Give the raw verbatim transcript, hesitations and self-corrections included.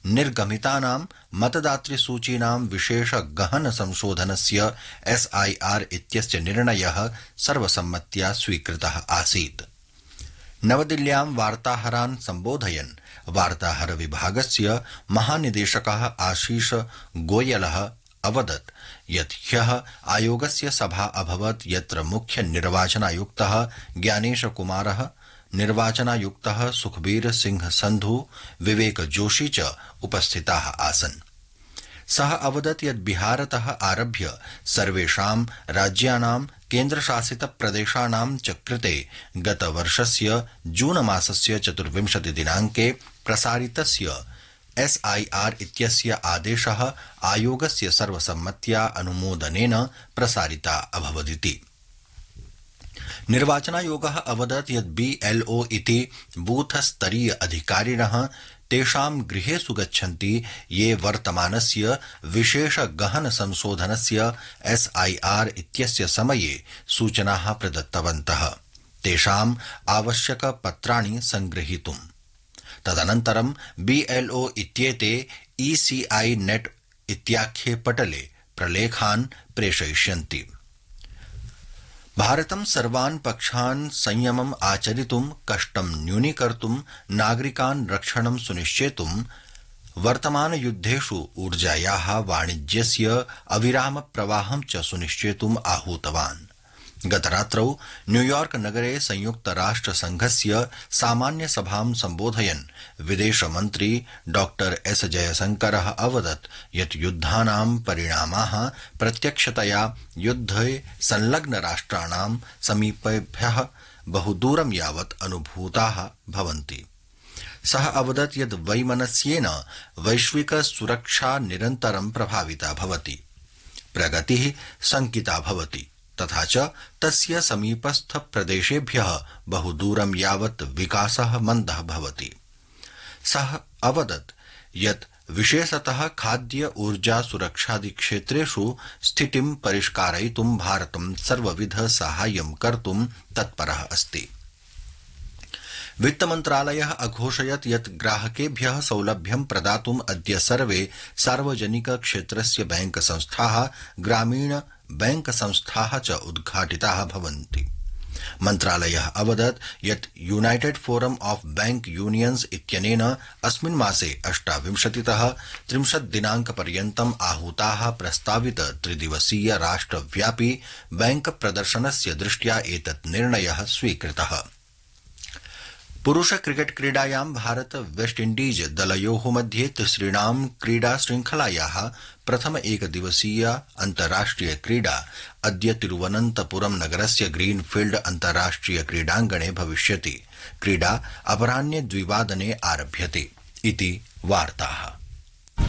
निर्गमितानां मतदातृसूचीनां विशेष गहन संशोधनस्य एसआईआर इत्यस्य निर्णयः सर्वसम्मत्या स्वीकृतः आसीत्। नवदिल्ल्यां वार्ताहरान् सम्बोधयन् वार्ताहर विभागस्य महानिदेशकः आशीष गोयलः अवदत् यत् ह्यः आयोगस्य सभा अभवत् यत्र मुख्य निर्वाचनायुक्तः ज्ञानेश कुमारः, निर्वाचनायुक्तः सुखबीर सिंह संधु, विवेक जोशी च उपस्थिताः आसन्। सः अवदत् यत् बिहारतः आरभ्य सर्वेषां राज्यानां केन्द्रशासित प्रदेशानां च कृते गतवर्षस्य जून मासस्य चतुर्विंशति दिनाङ्के प्रसारितस्य एसआईआर इत्यस्य आदेशः आयोगस्य सर्वसम्मत्या अनुमोदनेन प्रसारिता अभवदिति। निर्वाचनायोगः अवदत् यत् बीएलओ इति बूथस्तरीय अधिकारिणः तेषां गृहेषु गच्छन्ति ये वर्तमानस्य विशेष गहन संशोधनस्य एसआईआर इत्यस्य समये सूचनाः प्रदत्तवन्तः तेषाम् आवश्यक पत्राणि संगृहीतुम्। तदनन्तरं बीएलओ इत्येते ईसीआई नेट इत्याख्ये पटले प्रलेखान् प्रेषयिष्यन्ति। भारतं सर्वान् पक्षान् संयमम् आचरितुं कष्टं न्यूनीकर्तुं नागरिकान् रक्षणं सुनिश्चेतुं वर्तमानयुद्धेषु ऊर्जायाः वाणिज्यस्य अविराम प्रवाहं च सुनिश्चेतुम् आहूतवान्। गतरात्रौ न्यूयॉर्क नगरे संयुक्त राष्ट्र संघस्य सामान्य सभां सम्बोधयन् विदेशमन्त्री डॉक्टर एस जयशंकरः अवदत् यत् युद्धानां परिणामाः प्रत्यक्षतया युद्धे संलग्न राष्ट्राणां समीपेभ्यः बहुदूरं यावत् अनुभूताः भवन्ति। सः अवदत् यत् वैमनस्येन वैश्विक सुरक्षा निरन्तरं प्रभाविता भवति, प्रगतिः शंकिता भवति तथा च तस्य समीपस्थ प्रदेशेभ्यः बहुदूरं यावत् विकासः मन्दः भवति। सः अवदत् यत् विशेषतः खाद्य ऊर्जा सुरक्षादि क्षेत्रेषु स्थितिं परिष्कारयितुं भारतं सर्वविध साहाय्यं कर्तुं तत्परः अस्ति। वित्तमन्त्रालयः अघोषयत् यत् ग्राहकेभ्यः सौलभ्यं प्रदातुम् अद्य सर्वे सार्वजनिक क्षेत्रस्य बैंक संस्थाः ग्रामीण बैंक संस्थाः च उद्घाटिताः भवन्ति। मन्त्रालयः अवदत् यत् United forum of bank unions इत्यनेन अस्मिन् मासे अष्टाविंशतितः त्रिंशत् दिनाङ्कपर्यन्तम् आहूताः प्रस्तावित त्रिदिवसीय राष्ट्रव्यापी बैंक प्रदर्शनस्य दृष्ट्या एतत् निर्णयः स्वीकृतः। पुरुष क्रिकेट क्रीडायां भारत वेस्ट इंडीज दलयोः मध्ये तिसृणां क्रीडा श्रृंखलायाः प्रथम एकदिवसीय अन्ताराष्ट्रिय क्रीडा अद्य तिरुवनन्तपुरं नगरस्य ग्रीनफील्ड अन्ताराष्ट्रिय क्रीडाङ्गणे भविष्यति। क्रीडा अपराह्ने द्विवादने आरभ्यते इति वार्ताः।